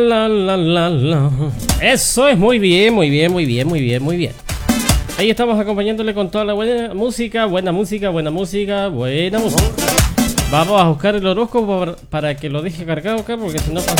Eso es muy bien, muy bien, muy bien, muy bien, muy bien. Ahí estamos acompañándole con toda la buena música, buena música, buena música, buena música. Vamos a buscar el horóscopo para que lo deje cargado acá, porque si no pasa.